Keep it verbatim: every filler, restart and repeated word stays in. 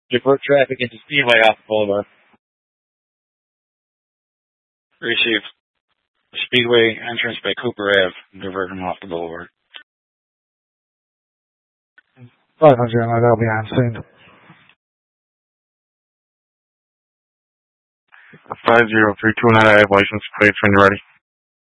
Divert traffic into Speedway off the Boulevard. Receive. Speedway entrance by Cooper Ave. Divert them off the Boulevard. five hundred, that'll be on soon. five zero three two nine, I have license plates when you're ready.